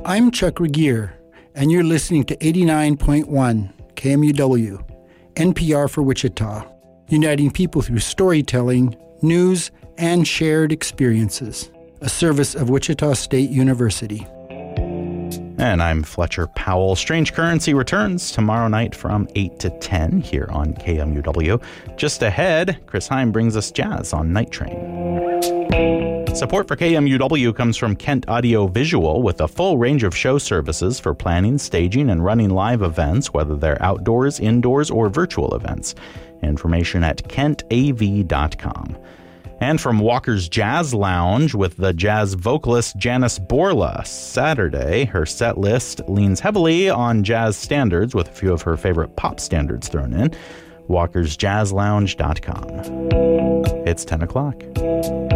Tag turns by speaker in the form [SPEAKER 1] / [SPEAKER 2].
[SPEAKER 1] I'm Chuck Regier, and you're listening to 89.1 KMUW, NPR for Wichita, uniting people through storytelling, news, and shared experiences, a service of Wichita State University.
[SPEAKER 2] And I'm Fletcher Powell. Strange Currency returns tomorrow night from 8 to 10 here on KMUW. Just ahead, Chris Heim brings us jazz on Night Train. Support for KMUW comes from Kent Audio Visual, with a full range of show services for planning, staging, and running live events, whether they're outdoors, indoors, or virtual events. Information at kentav.com. And from Walker's Jazz Lounge with the jazz vocalist Janice Borla. Saturday, her set list leans heavily on jazz standards with a few of her favorite pop standards thrown in. Walker'sJazzLounge.com. It's 10 o'clock.